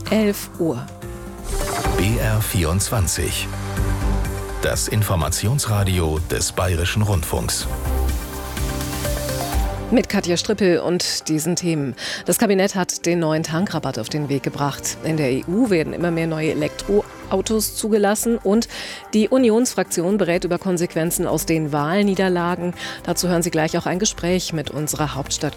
11 Uhr. BR24. Das Informationsradio des Bayerischen Rundfunks. Mit Katja Strippel und diesen Themen. Das Kabinett hat den neuen Tankrabatt auf den Weg gebracht. In der EU werden immer mehr neue Elektroautos zugelassen und die Unionsfraktion berät über Konsequenzen aus den Wahlniederlagen. Dazu hören Sie gleich auch ein Gespräch mit unserer Hauptstadtkorrespondentin